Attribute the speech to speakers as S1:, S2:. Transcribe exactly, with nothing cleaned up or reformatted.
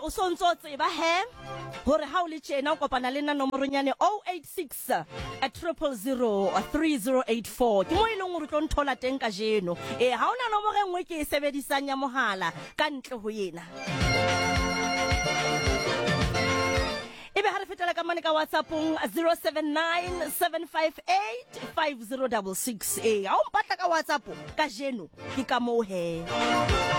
S1: o sontso tseba he hore ha o le tjena o kopana le nna nomoronyane zero eight six at triple zero three zero eight four ke mo ileng o re tlo nthola teng ka jeno e ha ona nomoro engwe ke e sebedisang ya mohala ka ntle ho yena ebe ha re fetela ka mane ka WhatsAppong zero seven nine seven five eight five zero six six e ha o mpatla ka WhatsApp ka jeno ke ka mo he